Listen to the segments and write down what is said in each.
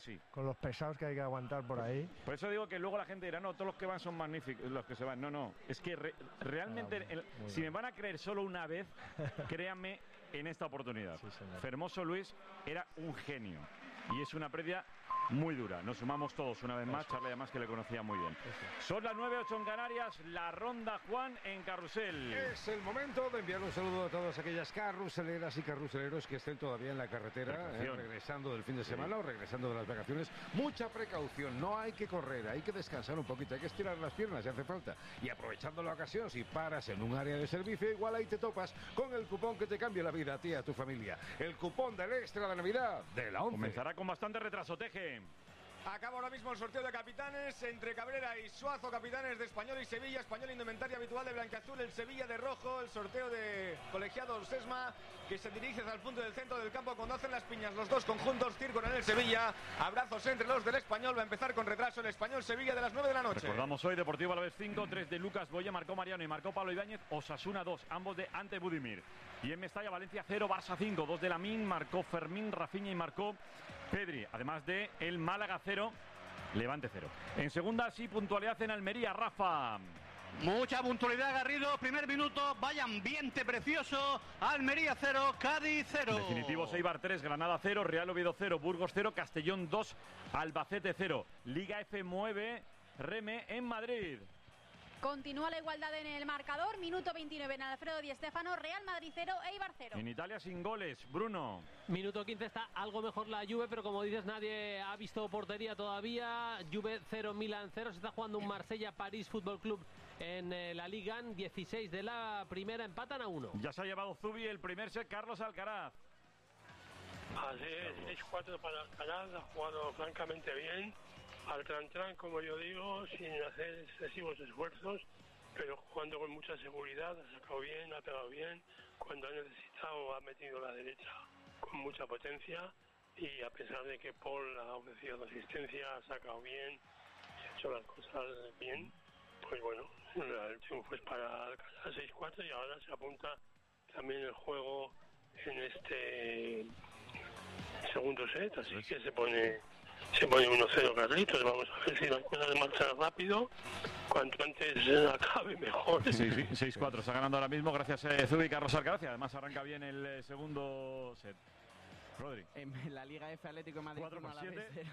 Sí. Con los pesados que hay que aguantar por ahí. Por eso digo que luego la gente dirá, no, todos los que van son magníficos, los que se van. No, es que realmente, si me van a creer solo una vez, créanme en esta oportunidad. Sí, Fermoso Luis era un genio y es una previa muy dura. Nos sumamos todos una vez más, Charlie además que le conocía muy bien. Son las 9:08 en Canarias, la ronda Juan en Carrusel. Es el momento de enviar un saludo a todas aquellas carruseleras y carruseleros que estén todavía en la carretera, regresando del fin de semana o regresando de las vacaciones. Mucha precaución, no hay que correr, hay que descansar un poquito, hay que estirar las piernas si hace falta. Y aprovechando la ocasión, si paras en un área de servicio, igual ahí te topas con el cupón que te cambia la vida a ti y a tu familia. El cupón del extra de Navidad de la 11. Comenzará con bastante retraso, Teje. Acaba ahora mismo el sorteo de capitanes entre Cabrera y Suazo, capitanes de Español y Sevilla. Español indumentaria habitual de blanquiazul, el Sevilla de rojo. El sorteo de colegiados Sesma, que se dirige hacia el punto del centro del campo cuando hacen las piñas los dos conjuntos. Circo en el Sevilla, abrazos entre los del Español. Va a empezar con retraso el Español Sevilla de las 9 de la noche. Recordamos hoy Deportivo Alavés 5, 3 de Lucas Boya, marcó Mariano y marcó Pablo Ibáñez. Osasuna 2, ambos de Ante Budimir. Y en Mestalla, Valencia 0, Barça 5, 2 de Lamín, marcó Fermín, Rafinha y marcó Pedri. Además de el Málaga 0, Levante 0. En segunda, sí, puntualidad en Almería, Rafa. Mucha puntualidad, Garrido. Primer minuto, vaya ambiente precioso. Almería 0, Cádiz 0. Definitivo, Eibar 3, Granada 0, Real Oviedo 0, Burgos 0, Castellón 2, Albacete 0. Liga F mueve Reme en Madrid. Continúa la igualdad en el marcador, minuto 29 en Alfredo Di Stéfano, Real Madrid 0, Eibar 0. En Italia sin goles, Bruno. Minuto 15 está algo mejor la Juve, pero como dices, nadie ha visto portería todavía. Juve 0, Milan 0, se está jugando un Marsella-París Fútbol Club en la Liga, 16 de la primera, empatan a 1. Ya se ha llevado Zubi el primer set, Carlos Alcaraz. Así es, 6-4 para Alcaraz, ha jugado francamente bien. Al tran, como yo digo, sin hacer excesivos esfuerzos, pero jugando con mucha seguridad, ha sacado bien, ha pegado bien, cuando ha necesitado ha metido la derecha con mucha potencia y a pesar de que Paul ha ofrecido la asistencia, ha sacado bien y ha hecho las cosas bien, pues bueno, el triunfo es para Alcalá 6-4 y ahora se apunta también el juego en este segundo set, así que se pone 1-0 Carlitos. Vamos a ver si la cosa marcha rápido, cuanto antes acabe mejor. 6-4, está ganando ahora mismo gracias a Zubi y Carlos Alcaraz. Además arranca bien el segundo set. Rodri. En la Liga F, Atlético de Madrid 1 Alavés 0.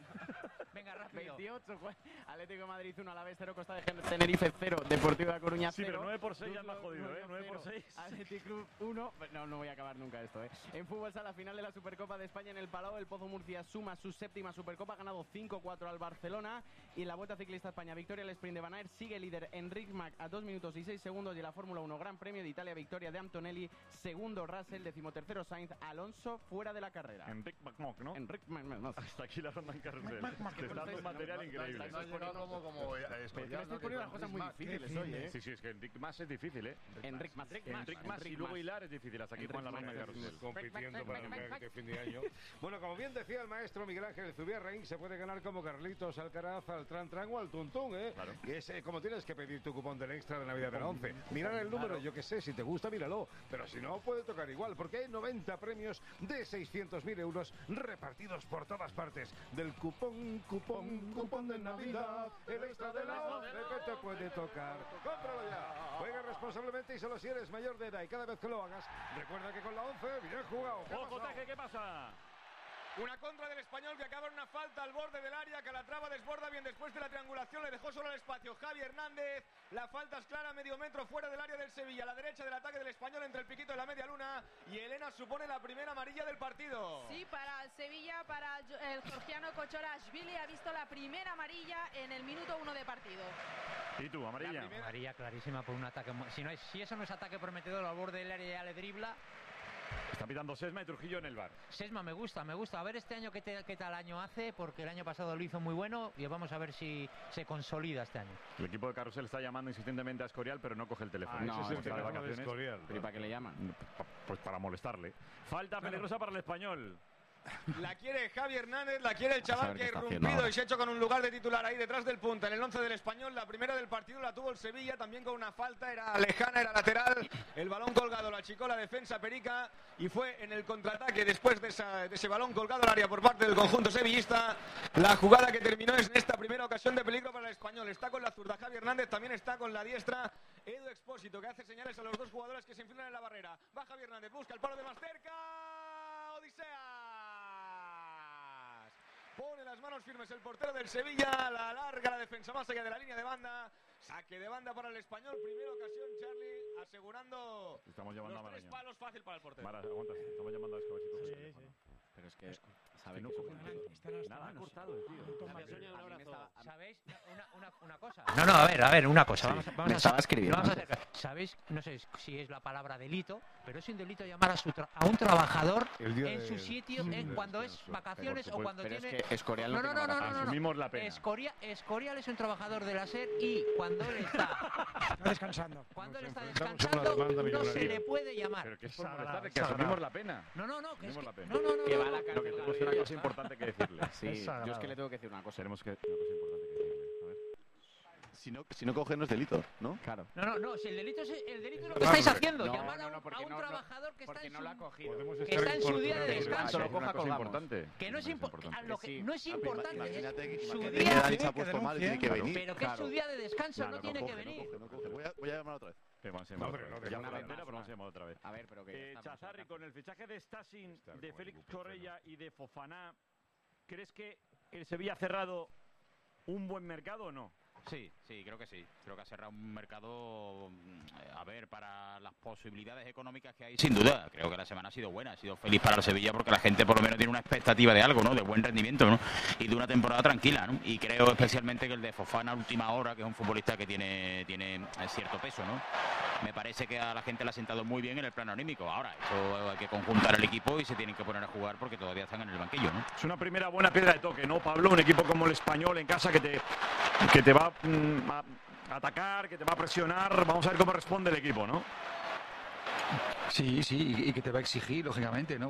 Venga, rápido. 28, Atlético de Madrid 1 Alavés 0, Costa de Tenerife 0, Deportivo de Coruña 0. Sí, pero 9-6 ya me ha jodido, 9-6. Atlético Club 1. No voy a acabar nunca esto, En fútbol sala final de la Supercopa de España en el Palau, el Pozo Murcia suma su séptima Supercopa, ha ganado 5-4 al Barcelona. Y en la Vuelta Ciclista España, victoria al sprint de Van Aert, sigue líder Enric Mas a 2 minutos y 6 segundos. Y en la Fórmula 1, Gran Premio de Italia, victoria de Antonelli, segundo Russell, 13º Sainz, Alonso fuera de la carrera. Enric McMock, ¿no? Enric McMock. Hasta aquí la ronda en Carrusel. Te está dando un material increíble. Estás poniendo como estoy poniendo las cosas muy difíciles hoy, Sí, es que Enric Mas es difícil, Enric Mas y luego hilar es difícil. Hasta aquí Juan la ronda en Carrusel. Compitiendo para el de fin de año. Bueno, como bien decía el maestro Miguel Ángel Zubiarraín, se puede ganar como Carlitos Alcaraz, al Tran o al Tuntún, Claro. Y es como tienes que pedir tu cupón del extra de Navidad de la 11. Mirar el número, yo que sé, si te gusta, míralo. Pero si no, puede tocar igual, porque hay 90 premios de 600.000 euros repartidos por todas partes. Del cupón de Navidad, el extra de la 11 que te puede tocar. ¡Cómpralo ya! Juega responsablemente y solo si eres mayor de edad. Y cada vez que lo hagas, recuerda que con la 11, bien jugado. ¡Ojo, Teje, qué pasa! Una contra del Español que acaba en una falta al borde del área. Calatrava desborda bien después de la triangulación. Le dejó solo el espacio Javi Hernández. La falta es clara, medio metro fuera del área del Sevilla. A la derecha del ataque del Español entre el piquito de la media luna. Y Elena supone la primera amarilla del partido. Sí, para el Sevilla, para el georgiano Kochorashvili. Ha visto la primera amarilla en el minuto 1 de partido. ¿Y tú, amarilla? Amarilla clarísima por un ataque. Si eso no es ataque prometedor al borde del área ya le dribla. Está pitando Sesma y Trujillo en el bar. Sesma me gusta. A ver este año qué tal año hace, porque el año pasado lo hizo muy bueno y vamos a ver si se consolida este año. El equipo de Carrusel está llamando insistentemente a Escorial, pero no coge el teléfono. No, ese es el de vacaciones. ¿Pero para qué le llaman? Pues para molestarle. Falta peligrosa para el Español. La quiere Javi Hernández, la quiere el chaval que ha irrumpido y se ha hecho con un lugar de titular ahí detrás del punta en el 11 del Español. La primera del partido la tuvo el Sevilla, también con una falta, era lejana, era lateral. El balón colgado la achicó la defensa Perica y fue en el contraataque después de ese balón colgado al área por parte del conjunto sevillista. La jugada que terminó es en esta primera ocasión de peligro para el Español. Está con la zurda Javi Hernández, también está con la diestra Edu Expósito, que hace señales a los dos jugadores que se enfilan en la barrera. Va Javi Hernández, busca el palo de más cerca. Odisea. Pone las manos firmes el portero del Sevilla, la alarga la defensa más allá de la línea de banda. Saque de banda para el Español, primera ocasión, Charlie, asegurando estamos llamando los 3 palos, fácil para el portero. Mara, aguanta, estamos llamando a Escobar. Pero es que sabe no que cogen nada, ha cortado el tío. ¿Sabéis una cosa? No, a ver, una cosa. Vamos me estaba escribiendo. ¿Sabéis? No sé si es la palabra delito, pero es un delito llamar a un trabajador en su sitio cuando es vacaciones o cuando tiene... Es que Escorial no, asumimos la pena. Escorial es un trabajador de la SER y cuando él está descansando. Cuando él está descansando no se le puede llamar. Pero que es por molestar, que asumimos la pena. No, que es la pena. que va a la cárcel. Que tenemos una cosa importante que decirle. Sí, yo es que le tengo que decir una cosa. Tenemos una cosa importante que decirle. A ver. Si no coge no es delito, ¿no? Claro. No, si el delito es lo que estáis haciendo, llamar a un trabajador que está en su día de descanso. Lo coja importante. Que no es importante. No es importante. Imagínate que Dani se ha puesto mal y tiene que venir. Pero que es su día de descanso, no tiene que venir. Voy a llamar otra vez. Vamos a llamar otra vez. A ver, pero que Chazarri, con el fichaje de Stasin, de Félix Correia y de Fofana, ¿crees que el Sevilla ha cerrado un buen mercado o no? Sí, creo que sí. Creo que ha cerrado un mercado, para las posibilidades económicas que hay, sin duda. Creo que la semana ha sido buena, ha sido feliz para el Sevilla porque la gente por lo menos tiene una expectativa de algo, ¿no? De buen rendimiento, ¿no? Y de una temporada tranquila, ¿no? Y creo especialmente que el de Fofana a última hora, que es un futbolista que tiene cierto peso, ¿no? Me parece que a la gente le ha sentado muy bien en el plano anímico. Ahora, eso hay que conjuntar el equipo y se tienen que poner a jugar porque todavía están en el banquillo, ¿no? Es una primera buena piedra de toque, ¿no, Pablo? Un equipo como el Español en casa que te va a atacar, que te va a presionar. Vamos a ver cómo responde el equipo, ¿no? Sí, y que te va a exigir, lógicamente, ¿no?